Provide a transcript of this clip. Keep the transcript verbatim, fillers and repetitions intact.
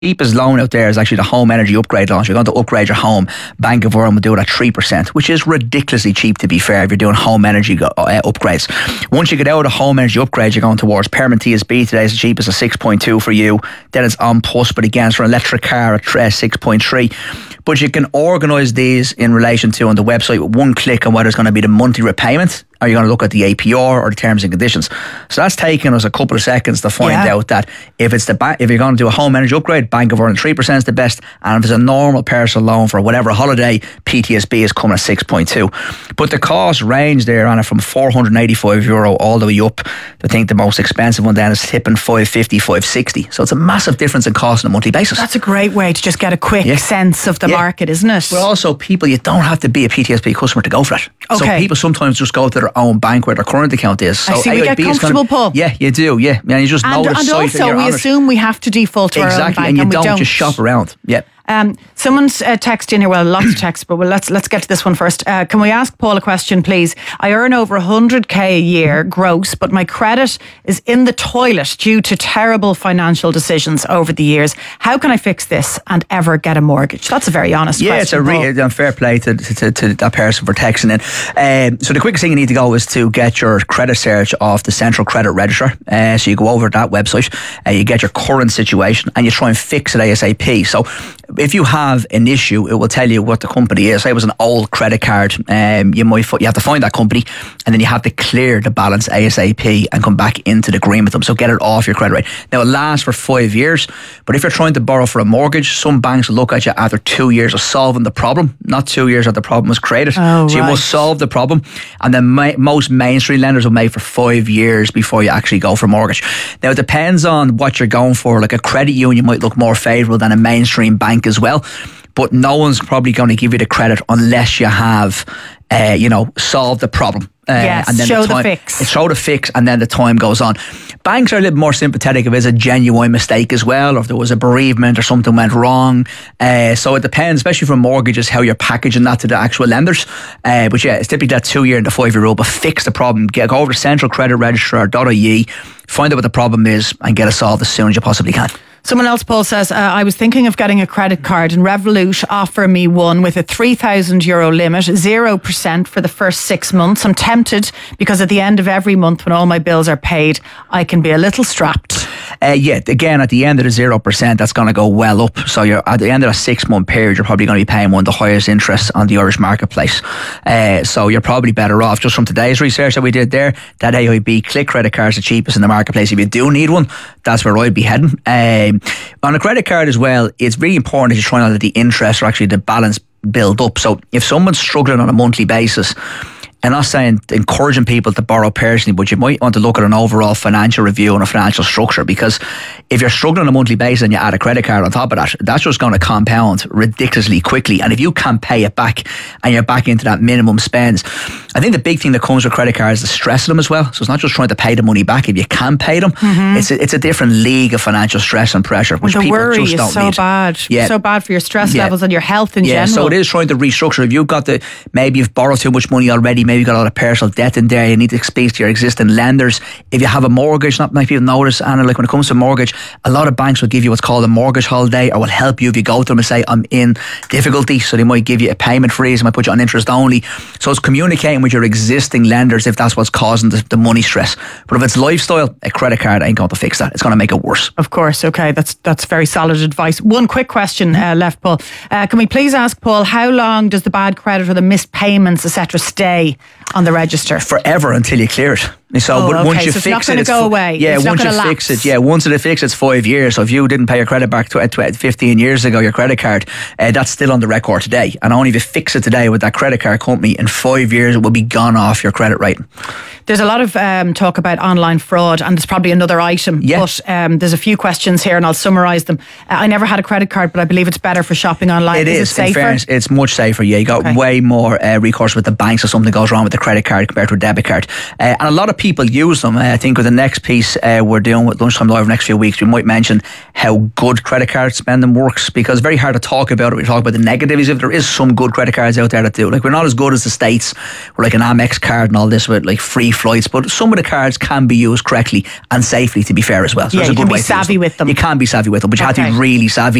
cheapest loan out there is actually the home energy upgrade loan. You're going to upgrade your home. Bank of Ireland will do it at three percent, which is ridiculously cheap, to be fair, if you're doing home energy go, uh, upgrades. Once you get out of home energy upgrades, you're going towards permanent T S B. Today is the cheapest at six point two for you. Then it's on plus, but again, it's for an electric car at uh, six point three. But you can organise these in relation to on the website with one click on whether it's going to be the monthly repayment, or you're going to look at the A P R or the terms and conditions. So that's taking us a couple of seconds to find yeah. out that if it's the ba- if you're going to do a home energy upgrade, Bank of Ireland three percent is the best, and if it's a normal personal loan for whatever holiday, P T S B is coming at six point two. But the cost range there on it from four hundred eighty-five euro all the way up. I think the most expensive one then is tipping five fifty, five sixty. So it's a massive difference in cost on a monthly basis. That's a great way to just get a quick yeah. sense of the yeah. market, isn't it? But also, people, you don't have to be a P T S B customer to go for that. Okay. So people sometimes just go to their own bank where their current account is. So I see, we get comfortable, Paul. Yeah, you do, yeah. And you just and, know the and site also, and you're we on it. assume we have to default to exactly, our own bank, and you and we don't, don't just shop around. Yeah. Um, someone's uh, texted in here, well, lots of texts, but well, let's let's get to this one first. Uh, can we ask Paul a question, please? I earn over one hundred k a year gross, but my credit is in the toilet due to terrible financial decisions over the years. How can I fix this and ever get a mortgage? That's a very honest yeah, question. Yeah, it's a re- fair play to, to, to that person for texting in. Um, so the quickest thing you need to go is to get your credit search off the Central Credit Register. Uh, so you go over that website, uh, you get your current situation, and you try and fix it ASAP. So if you have an issue, it will tell you what the company is. Say it was an old credit card, um, you might you have to find that company, and then you have to clear the balance ASAP and come back into the agreement with them. So get it off your credit rate. Now it lasts for five years, but if you're trying to borrow for a mortgage, some banks will look at you after two years of solving the problem, not two years after the problem was created. Oh, so you right. must solve the problem, and then ma- most mainstream lenders will make for five years before you actually go for a mortgage. Now it depends on what you're going for. Like a credit union might look more favourable than a mainstream bank as well, but no one's probably going to give you the credit unless you have uh, you know solved the problem. Uh, yes, and then show the, time, the fix. Show the fix, and then the time goes on. Banks are a little more sympathetic if it's a genuine mistake as well, or if there was a bereavement or something went wrong. Uh, so it depends, especially for mortgages, how you're packaging that to the actual lenders. Uh, but yeah, it's typically that two year and the five year rule, but fix the problem. Get, go over to Central Credit Register dot I E, find out what the problem is, and get it solved as soon as you possibly can. Someone else, Paul, says, uh, I was thinking of getting a credit card and Revolut offer me one with a three thousand euro limit, zero percent for the first six months. I'm tempted because at the end of every month when all my bills are paid, I can be a little strapped. Uh, yeah, again, at the end of the zero percent, that's going to go well up. So you're at the end of a six month period, you're probably going to be paying one of the highest interests on the Irish marketplace. Uh, so you're probably better off, just from today's research that we did there, that A I B Click credit card is the cheapest in the marketplace. If you do need one, that's where I'd be heading. Um, on a credit card as well, it's really important that you try not to let the interest or actually the balance build up. So if someone's struggling on a monthly basis, I'm not saying encouraging people to borrow personally, but you might want to look at an overall financial review and a financial structure, because if you're struggling on a monthly basis and you add a credit card on top of that, that's just going to compound ridiculously quickly. And if you can't pay it back and you're back into that minimum spends, I think the big thing that comes with credit cards is the stress of them as well. So it's not just trying to pay the money back. If you can pay them, mm-hmm. it's, a, it's a different league of financial stress and pressure, which the people worry just don't is so need. bad. Yeah. So bad for your stress yeah. levels and your health in yeah. general. So it is trying to restructure. If you've got the, maybe you've borrowed too much money already, maybe you've got a lot of personal debt in there, you need to speak to your existing lenders. If you have a mortgage, not many people notice, Anna, like when it comes to mortgage, a lot of banks will give you what's called a mortgage holiday, or will help you if you go to them and say, I'm in difficulty. So they might give you a payment freeze, they might put you on interest only. So it's communicating with your existing lenders if that's what's causing the, the money stress. But if it's lifestyle, a credit card ain't going to fix that. It's going to make it worse. Of course. Okay, that's that's very solid advice. One quick question uh, left, Paul. Uh, can we please ask Paul, how long does the bad credit or the missed payments, et cetera, stay on the register? Forever, until you clear it. So oh, but okay. once you so it's fix not it, it's go fu- away. Yeah, it's once you lapse. fix it, yeah, once it fix it's five years. So if you didn't pay your credit back tw- tw- fifteen years ago, your credit card, uh, that's still on the record today. And only if you fix it today with that credit card company, in five years it will be gone off your credit rating. There's a lot of um, talk about online fraud, and there's probably another item. Yeah. But um, there's a few questions here, and I'll summarise them. Uh, I never had a credit card, but I believe it's better for shopping online. It is. is it safer? In fairness, it's much safer. Yeah, you got okay. way more uh, recourse with the banks if something goes wrong with the credit card compared to a debit card. Uh, and a lot of people use them. Uh, I think with the next piece uh, we're doing with Lunchtime Live next few weeks, we might mention how good credit card spending works, because it's very hard to talk about it. We talk about the negatives. If there is some good credit cards out there that do, like, we're not as good as the States, we're like an Amex card and all this with like free flights, but some of the cards can be used correctly and safely, to be fair, as well. So yeah, there's a you good can be way to use savvy with them. You can be savvy with them, but you Okay. have to be really savvy.